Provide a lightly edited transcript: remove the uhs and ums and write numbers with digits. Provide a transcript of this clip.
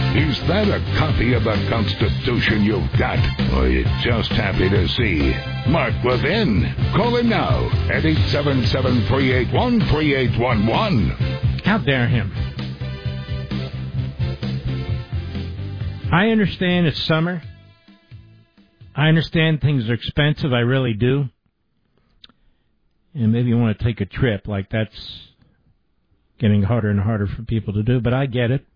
Is that a copy of the Constitution you've got? Or are you just happy to see Mark Levin? Call him now at 877-381-3811. How dare him? I understand it's summer. I understand things are expensive. I really do. And maybe you want to take a trip. Like, that's getting harder and harder for people to do. But I get it.